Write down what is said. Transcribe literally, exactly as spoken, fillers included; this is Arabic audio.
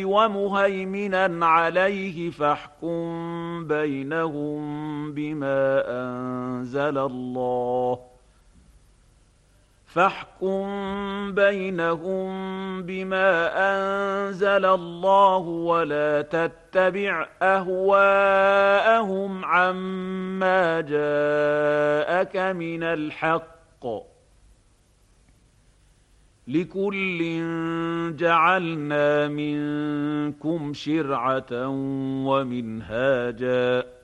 ومهيمنا عليه فاحكم بينهم بما أنزل الله فاحكم بينهم بما أنزل الله ولا تتبع أهواءهم عما جاءك من الحق لكل جعلنا منكم شرعة ومنهاجا